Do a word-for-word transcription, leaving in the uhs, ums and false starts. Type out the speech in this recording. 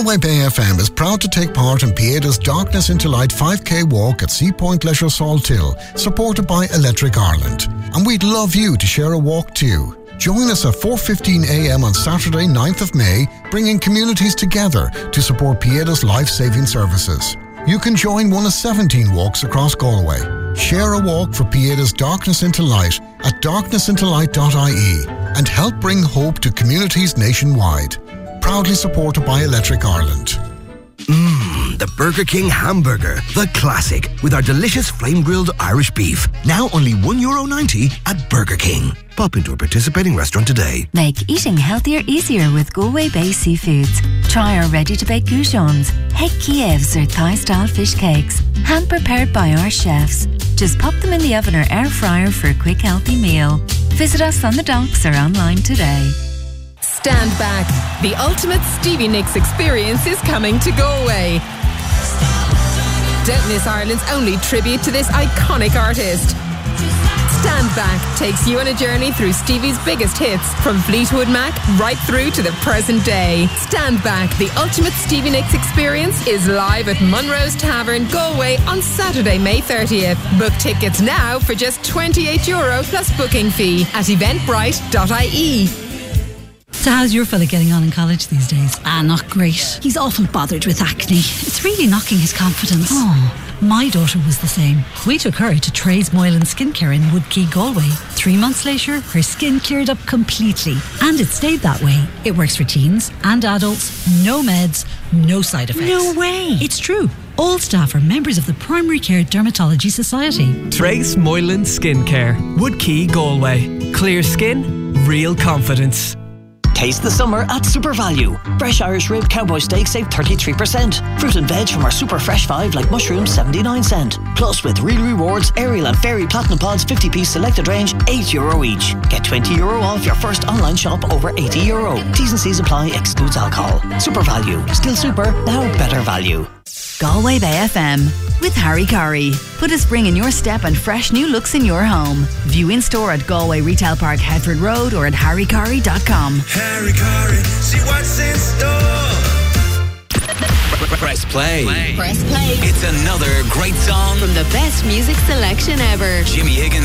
Galway Bay F M is proud to take part in Pieda's Darkness into Light five K walk at Sea Point Leisure Salthill, supported by Electric Ireland. And we'd love you to share a walk too. Join us at four fifteen a m on Saturday, ninth of May, bringing communities together to support Pieda's life-saving services. You can join one of seventeen walks across Galway. Share a walk for Pieda's Darkness into Light at darkness into light dot I E and help bring hope to communities nationwide. Proudly supported by Electric Ireland. Mmm, the Burger King hamburger, the classic, with our delicious flame-grilled Irish beef. Now only one euro ninety at Burger King. Pop into a participating restaurant today. Make eating healthier easier with Galway Bay Seafoods. Try our ready-to-bake goujons, Heck Kievs or Thai-style fish cakes, hand-prepared by our chefs. Just pop them in the oven or air fryer for a quick, healthy meal. Visit us on the docks or online today. Stand back. The ultimate Stevie Nicks experience is coming to Galway. Don't miss Ireland's only tribute to this iconic artist. Stand Back takes you on a journey through Stevie's biggest hits, from Fleetwood Mac right through to the present day. Stand Back, the ultimate Stevie Nicks experience, is live at Munro's Tavern, Galway on Saturday, May thirtieth. Book tickets now for just twenty-eight euro plus booking fee at eventbrite dot I E. So how's your fella getting on in college these days? Ah, not great. He's awful bothered with acne. It's really knocking his confidence. Oh, my daughter was the same. We took her to Trey's Moylan Skincare in Woodkey, Galway. Three months later, her skin cleared up completely. And it stayed that way. It works for teens and adults. No meds, no side effects. No way. It's true. All staff are members of the Primary Care Dermatology Society. Trace Moylan Skincare, Woodkey, Galway. Clear skin, real confidence. Taste the summer at Super Value. Fresh Irish rib cowboy steak save thirty-three percent. Fruit and veg from our super fresh five like mushrooms seventy-nine cent. Plus with real rewards, Ariel and Fairy Platinum Pods fifty piece selected range eight euro each. Get twenty euro off your first online shop over eighty euro. T's and C's apply, excludes alcohol. Super Value. Still super, now better value. Galway Bay F M with Harry Curry. Put a spring in your step and fresh new looks in your home. View in store at Galway Retail Park, Headford Road, or at harry curry dot com. Harry Curry, see what's in store. Press play. play. Press play. It's another great song from the best music selection ever. Jimmy Higgins.